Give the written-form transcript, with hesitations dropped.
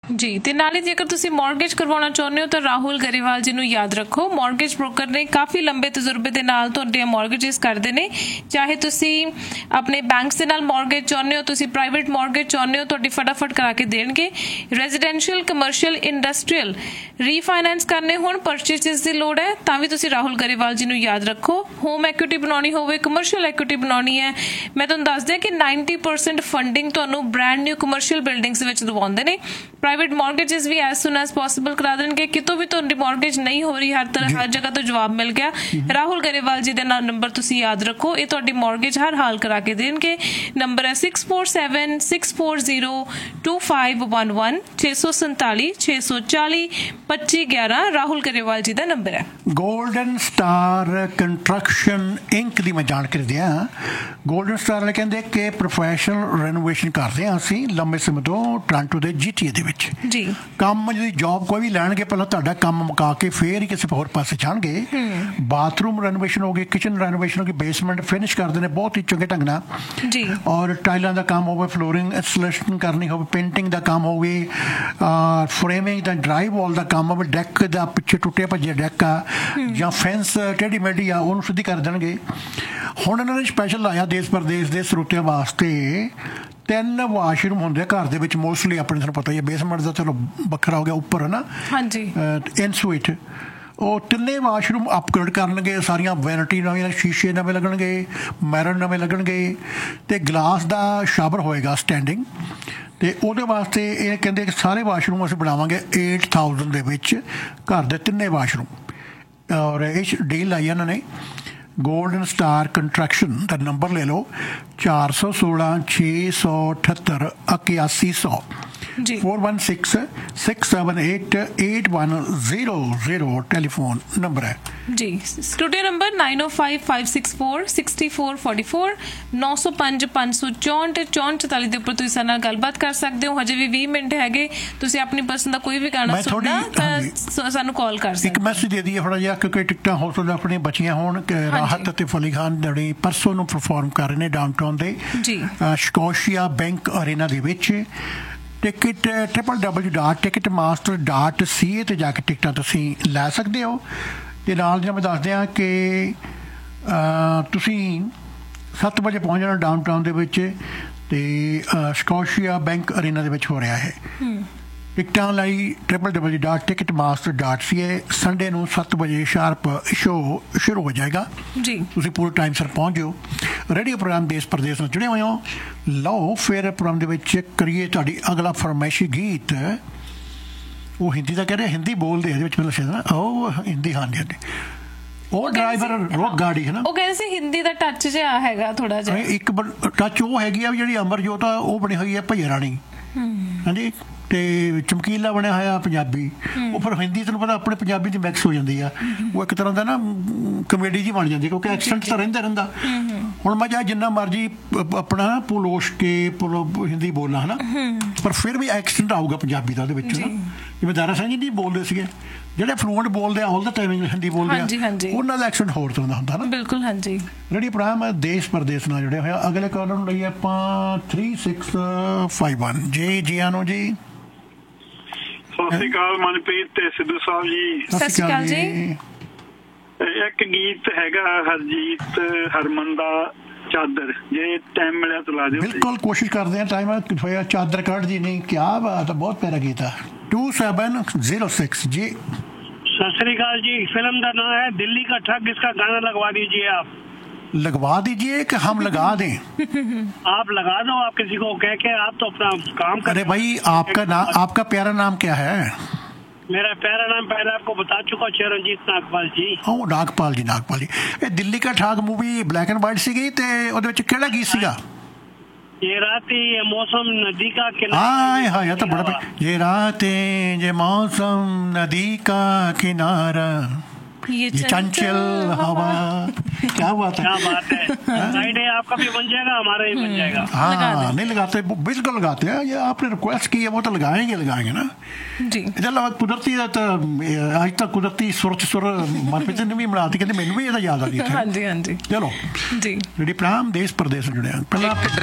ਜੀ। ਤੇ ਨਾਲੇ ਜੇਕਰ ਤੁਸੀਂ ਮੌਰਗੇਜ ਕਰਵਾਉਣਾ ਚਾਹੁੰਦੇ ਹੋ ਤਾਂ ਰਾਹੁਲ ਗਰੇਵਾਲ ਜੀ ਨੂੰ ਯਾਦ ਰੱਖੋ। ਮੌਰਗੇਜ ਬ੍ਰੋਕਰ ਨੇ, ਕਾਫੀ ਲੰਬੇ ਤਜਰਬੇ ਦੇ ਨਾਲ ਤੁਹਾਡੇ ਮੌਰਗੇਜਸ ਕਰਦੇ ਨੇ। ਚਾਹੇ ਤੁਸੀਂ ਆਪਣੇ ਬੈਂਕਸ ਦੇ ਨਾਲ ਮੌਰਗੇਜ ਚਾਹੁੰਦੇ ਹੋ, ਤੁਸੀਂ ਪ੍ਰਾਈਵੇਟ ਮੌਰਗੇਜ ਚਾਹੁੰਦੇ ਹੋ, ਤੁਹਾਡੀ ਫਟਾਫਟ ਕਰਾ ਕੇ ਦੇਣਗੇ। ਰੈਜ਼ੀਡੈਂਸ਼ੀਅਲ, ਕਮਰਸ਼ੀਅਲ, ਇੰਡਸਟਰੀਅਲ ਰੀਫਾਈਨੈਂਸ ਕਰਨੇ ਹੋਣ, ਪਰਚੇਸਿਸ ਦੀ ਲੋੜ ਹੈ ਤਾਂ ਵੀ ਤੁਸੀਂ ਰਾਹੁਲ ਗਰੇਵਾਲ ਜੀ ਨੂੰ ਯਾਦ ਰੱਖੋ। ਹੋਮ ਐਕੁਇਟੀ ਬਣਾਉਣੀ ਹੋਵੇ, ਕਮਰਸ਼ੀਅਲ ਐਕੁਇਟੀ ਬਣਾਉਣੀ ਹੈ, ਮੈਂ ਤੁਹਾਨੂੰ ਦੱਸ ਦਿਆਂ ਕਿ 90% ਫੰਡਿੰਗ ਤੁਹਾਨੂੰ ਬ੍ਰੈਂਡ ਨਿਊ ਕਮਰਸ਼ੀਅਲ ਬਿਲਡਿੰਗਸ ਵਿੱਚ ਦਵਾਉਂਦੇ ਨੇ। ਪ੍ਰਾਈਵੇਟ ਮੌਰਗੇਜਸ ਵੀ ਐਜ਼ ਸੂਨ ਐਜ਼ ਪੋਸੀਬਲ ਕਰਾ ਦੇਣਗੇ। ਕਿਤੋਂ ਵੀ ਤੁਹਾਡੀ ਮੌਰਗੇਜ ਨਹੀਂ ਹੋ ਰਹੀ, ਹਰ ਜਗ੍ਹਾ ਤੋਂ ਜਵਾਬ ਮਿਲ ਗਿਆ, ਰਾਹੁਲ ਗਰੇਵਾਲ ਜੀ ਦਾ ਨੰਬਰ ਤੁਸੀਂ ਯਾਦ ਰੱਖੋ। ਇਹ ਤੁਹਾਡੀ ਮੌਰਗੇਜ ਹਰ ਹਾਲ ਕਰਾ ਕੇ ਦੇਣਗੇ। ਨੰਬਰ ਹੈ 6476402511 647 640 2511। ਰਾਹੁਲ ਗਰੇਵਾਲ ਜੀ ਦਾ ਨੰਬਰ ਹੈ। ਗੋਲਡਨ ਸਟਾਰ ਕੰਸਟਰਕਸ਼ਨ ਇੰਕ ਦੀ ਮੈਂ ਜਾਣਕਾਰੀ ਦਿਆਂ। ਗੋਲਡਨ ਸਟਾਰ ਵਾਲੇ ਕਹਿੰਦੇ ਕਿ ਪ੍ਰੋਫੈਸ਼ਨਲ ਰੈਨੋਵੇਸ਼ਨ ਕਰਦੇ ਹਾਂ ਅਸੀਂ ਲੰਬੇ ਸਮੇਂ ਤੋਂ ਟੋਰਾਂਟੋ ਦੇ GTA ਦੇ ਵਿੱਚ ਜੀ। ਕੰਮ ਜਿਹੜੀ ਜੌਬ ਕੋਈ ਵੀ ਲੈਣਗੇ, ਪਹਿਲਾਂ ਤੁਹਾਡਾ ਕੰਮ ਮੁਕਾ ਕੇ ਫੇਰ ਹੀ ਕਿਸੇ ਹੋਰ ਪਾਸੇ ਜਾਣਗੇ। ਬਾਥਰੂਮ ਰੈਨੋਵੇਸ਼ਨ ਹੋ ਗਈ, ਕਿਚਨ ਰੈਨੋਵੇਸ਼ਨ ਹੋ ਗਈ, ਬੇਸਮੈਂਟ ਫਿਨਿਸ਼ ਕਰਦੇ ਨੇ ਬਹੁਤ ਹੀ ਚੰਗੇ ਢੰਗ ਨਾਲ ਜੀ। ਔਰ ਟਾਈਲਾਂ ਦਾ ਕੰਮ ਹੋਵੇ, ਫਲੋਰਿੰਗ ਇੰਸਟਾਲੇਸ਼ਨ ਕਰਨੀ ਹੋਵੇ, ਪੇਂਟਿੰਗ ਦਾ ਕੰਮ ਹੋਵੇ, ਫਰੇਮਿੰਗ ਦਾ, ਡਰਾਈ ਵਾਲ ਦਾ ਕੰਮ ਹੋਵੇ, ਡੈਕ ਦਾ ਪਿੱਛੇ ਟੁੱਟਿਆ ਭੱਜਿਆ ਡੈਕ ਆ ਜਾਂ ਫੈਂਸ ਟੇਢੀ ਮੇਢੀ ਆ, ਉਹਨੂੰ ਸਿੱਧੀ ਕਰ ਦੇਣਗੇ। ਹੁਣ ਇਹਨਾਂ ਨੇ ਸਪੈਸ਼ਲ ਲਾਇਆ ਦੇਸ਼ ਪ੍ਰਦੇਸ਼ ਦੇ ਸਰੋਤਿਆਂ ਵਾਸਤੇ 3 ਵਾਸ਼ਰੂਮ ਹੁੰਦੇ ਆ ਘਰ ਦੇ ਵਿੱਚ ਮੋਸਟਲੀ। ਆਪਣੇ ਤੁਹਾਨੂੰ ਪਤਾ ਹੀ ਹੈ, ਬੇਸਮੈਂਟ ਦਾ ਚਲੋ ਵੱਖਰਾ ਹੋ ਗਿਆ, ਉੱਪਰ ਹੈ ਨਾ ਇਨ ਸੂਈਟ। ਉਹ 3 ਵਾਸ਼ਰੂਮ ਅਪਗ੍ਰੇਡ ਕਰਨਗੇ, ਸਾਰੀਆਂ ਵੈਨਿਟੀ ਨਵੀਆਂ, ਸ਼ੀਸ਼ੇ ਨਵੇਂ ਲੱਗਣਗੇ, ਮੈਰਨ ਨਵੇਂ ਲੱਗਣਗੇ ਅਤੇ ਗਲਾਸ ਦਾ ਸ਼ਾਵਰ ਹੋਏਗਾ ਸਟੈਂਡਿੰਗ। ਅਤੇ ਉਹਦੇ ਵਾਸਤੇ ਇਹ ਕਹਿੰਦੇ ਕਿ ਸਾਰੇ ਵਾਸ਼ਰੂਮ ਅਸੀਂ ਬਣਾਵਾਂਗੇ 8000 ਦੇ ਵਿੱਚ, ਘਰ ਦੇ 3 ਵਾਸ਼ਰੂਮ। ਔਰ ਇਹ ਡੀਲ ਲਾਈ ਇਹਨਾਂ ਨੇ। ਗੋਲਡਨ ਸਟਾਰ ਕੰਸਟਰਕਸ਼ਨ ਦਾ ਨੰਬਰ ਲੈ ਲਓ 416 678 8100 416-678-8100 ਟੈਲੀਫੋਨ ਨੰਬਰ ਹੈ ਜੀ। ਸਟੂਡੀਓ ਨੰਬਰ 9055646444 905-564-6444 ਦੇ ਉੱਪਰ ਤੁਸੀਂ ਸਾਡੇ ਨਾਲ ਗੱਲਬਾਤ ਕਰ ਸਕਦੇ ਹੋ। ਹਜੇ ਵੀ 20 ਮਿੰਟ ਹੈਗੇ, ਤੁਸੀਂ ਆਪਣੀ ਪਸੰਦ ਦਾ ਕੋਈ ਵੀ ਗਾਣਾ ਸੁਣਨਾ ਤਾਂ ਸਾਨੂੰ ਕਾਲ ਕਰ ਸਕਦੇ। ਇੱਕ ਮੈਸੇਜ ਦੇ ਦਈਏ ਥੋੜਾ ਜਿਹਾ, ਕਿਉਂਕਿ ਟਿਕਟਾਂ ਹੋ ਸਕਦਾ ਆਪਣੀਆਂ ਬਚੀਆਂ ਹੋਣ। ਰਾਹਤ ਅਤੇ ਫਲੀ ਖਾਨ ਜਿਹੜੀ ਪਰਸੋਂ ਨੂੰ ਪਰਫਾਰਮ ਕਰ ਰਹੇ ਨੇ ਡਾਊਨਟਾਊਨ ਦੇ ਸਕੋਸ਼ੀਆ ਬੈਂਕ ਅਰੇਨਾ ਦੇ ਵਿੱਚ। ਟਿਕਟ www.ticketmaster.ca ਤੇ ਜਾ ਕੇ ਟਿਕਟਾਂ ਤੁਸੀਂ ਲੈ ਸਕਦੇ ਹੋ। ਅਤੇ ਨਾਲ ਜਿਵੇਂ ਮੈਂ ਦੱਸਦੇ ਹਾਂ ਕਿ ਤੁਸੀਂ 7 ਵਜੇ ਪਹੁੰਚ ਜਾਣਾ ਡਾਊਨਟਾਊਨ ਦੇ ਵਿੱਚ, ਅਤੇ ਸਕੋਸ਼ੀਆ ਬੈਂਕ ਅਰੇਨਾ ਦੇ ਵਿੱਚ ਹੋ ਰਿਹਾ ਹੈ। ਟਿਕਟਾਂ ਲਈ www.ticketmaster.ca। ਸੰਡੇ ਨੂੰ 7 ਵਜੇ ਸ਼ਾਰਪ ਸ਼ੋਅ ਸ਼ੁਰੂ ਹੋ ਜਾਏਗਾ ਜੀ। ਤੁਸੀਂ ਪੂਰੇ ਟਾਈਮ ਸਿਰ ਪਹੁੰਚ ਜਾਓ। ਰੇਡੀਓ ਪ੍ਰੋਗਰਾਮ ਦੇਸ਼ ਪ੍ਰਦੇਸ਼ ਨਾਲ ਜੁੜੇ ਹੋਏ ਹੋ। ਲਓ ਫਿਰ ਪ੍ਰੋਗਰਾਮ ਦੇ ਵਿੱਚ ਕਰੀਏ ਤੁਹਾਡੀ ਅਗਲਾ ਫਰਮਾਇਸ਼ੀ ਗੀਤ। ਉਹ ਹਿੰਦੀ ਦਾ ਕਹਿ ਰਿਹਾ, ਹਿੰਦੀ ਬੋਲਦੇ ਇਹਦੇ ਵਿੱਚ ਮੈਨੂੰ ਸ਼ਾਇਦ ਉਹ ਹਿੰਦੀ। ਹਾਂਜੀ ਹਾਂਜੀ, ਉਹ ਡਰਾਈਵਰ ਰੋਕ ਗਾੜੀ ਹੈ ਨਾ, ਉਹ ਕਹਿੰਦੇ ਸੀ ਹਿੰਦੀ ਦਾ ਟੱਚ ਜਿਹਾ ਹੈਗਾ ਥੋੜਾ ਜਿਹਾ। ਇੱਕ ਟੱਚ ਉਹ ਹੈਗੀ ਆ ਜਿਹੜੀ ਅਮਰਜੋਤ ਆ, ਉਹ ਬਣੀ ਹੋਈ ਹੈ ਭਈਆ ਰਾਣੀ। ਹਾਂਜੀ, ਅਤੇ ਚਮਕੀਲਾ ਬਣਿਆ ਹੋਇਆ ਪੰਜਾਬੀ। ਉਹ ਫਿਰ ਹਿੰਦੀ ਤੁਹਾਨੂੰ ਪਤਾ ਆਪਣੇ ਪੰਜਾਬੀ ਦੀ ਮਿਕਸ ਹੋ ਜਾਂਦੀ ਆ। ਉਹ ਇੱਕ ਤਰ੍ਹਾਂ ਦਾ ਨਾ ਕਮੇਡੀ ਜਿਹੀ ਬਣ ਜਾਂਦੀ, ਕਿਉਂਕਿ ਐਕਸੈਂਟ ਤਾਂ ਰਹਿੰਦਾ। ਹੁਣ ਮੈਂ ਚਾਹੇ ਜਿੰਨਾ ਮਰਜ਼ੀ ਆਪਣਾ ਨਾ ਪਲੋਸ਼ ਕੇ ਹਿੰਦੀ ਬੋਲਣਾ ਹੈ ਨਾ, ਪਰ ਫਿਰ ਵੀ ਐਕਸੈਂਟ ਆਊਗਾ ਪੰਜਾਬੀ ਦਾ ਉਹਦੇ ਵਿੱਚ ਨਾ। ਜਿਵੇਂ ਦਾਰਾ ਸਿੰਘ ਜੀ ਬੋਲਦੇ ਸੀਗੇ, ਜਿਹੜੇ ਫਲੂਐਂਟ ਬੋਲਦੇ ਆ ਆਲ ਦਾ ਟਾਈਮ ਹਿੰਦੀ ਬੋਲਦੇ ਆ, ਉਹਨਾਂ ਦਾ ਐਕਸੈਂਟ ਹੋਰ ਤਰ੍ਹਾਂ ਦਾ ਹੁੰਦਾ ਨਾ। ਬਿਲਕੁਲ। ਹਾਂਜੀ, ਜਿਹੜੀ ਪ੍ਰੋਗਰਾਮ ਦੇਸ਼ ਪ੍ਰਦੇਸ਼ ਨਾਲ ਜੁੜਿਆ ਹੋਇਆ। ਅਗਲੇ ਕਾਲਰ ਨੂੰ ਲਈਏ ਆਪਾਂ 3651 ਜੀ ਆਨੋ ਜੀ। ਸਤਿ ਸ਼੍ਰੀ ਅਕਾਲ ਮਨਪ੍ਰੀਤ ਤੇ ਸਿੱਧੂ ਸਾਹਿਬ ਜੀ। ਸਤਿ ਸ਼੍ਰੀ ਅਕਾਲ ਜੀ। ਇੱਕ ਗੀਤ ਹੈਗਾ ਹਰਜੀਤ ਹਰਮਨ ਦਾ ਚਾਦਰ, ਜੇ ਟਾਈਮ ਮਿਲਿਆ ਤਾਂ ਲਾ ਦਿਓ। ਬਿਲਕੁਲ ਕੋਸ਼ਿਸ਼ ਕਰਦੇ ਹਾਂ, ਟਾਈਮ ਹੋਇਆ ਚਾਦਰ ਕੱਢ ਜੀ। ਨਹੀਂ, ਕਿਆ ਬਾਤ ਹੈ, ਬਹੁਤ ਪਿਆਰਾ ਗੀਤ ਹੈ। 2706 ਜੀ। सत श्री अकाल जी। फिल्म का नाम है दिल्ली का ठग, इसका गाना लगवा दीजिए आप। लगवा दीजिए कि हम लगा दें? आप लगा दो, आप किसी को कह के, आप तो अपना काम अरे भाई, आपका प्यारा नाम क्या है? मेरा प्यारा नाम पहले आपको बता चुका, चिरंजीत नागपाल जी। नागपाल जी। ਇਹ ਦਿੱਲੀ का ठग मूवी ब्लैक एंड वाइट ਸੀਗੀ ਤੇ ਉਹਦੇ ਵਿੱਚ ਕਿਹੜਾ ਗੀਤ ਸੀਗਾ? ये रातें ये मौसम नदी का किनारा। हाय तो बड़ा। ये रातें ये मौसम नदी का किनारा, ये चंचल हवा। क्या बात है, क्या बात है। साइड है आपका भी बन जाएगा, हमारा भी बन जाएगा। हाँ, नहीं लगाते, बिल्कुल लगाते हैं। ये आपने रिक्वेस्ट की है, वो तो लगाएंगे ना जी। चलो कुदरती आज तक कुदरती सुर मनप्रीत ने भी बनाती, कहते मैनू भी याद आ गई। हाँ जी। चलो जी, ਜਿਹੜੀ ਪ੍ਰੋਗਰਾਮ ਦੇਸ਼ ਪ੍ਰਦੇਸ਼ ਜੁੜਿਆ ਪਹਿਲਾਂ